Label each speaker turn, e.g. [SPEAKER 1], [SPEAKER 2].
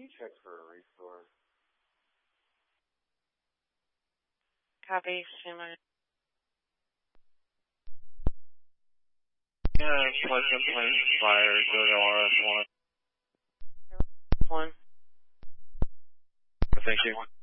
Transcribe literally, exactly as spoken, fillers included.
[SPEAKER 1] you check for a restore?
[SPEAKER 2] Copy, Shima.
[SPEAKER 3] Yeah, Pleasant Plains Fire, go to R S one.
[SPEAKER 2] One.
[SPEAKER 3] Thank you.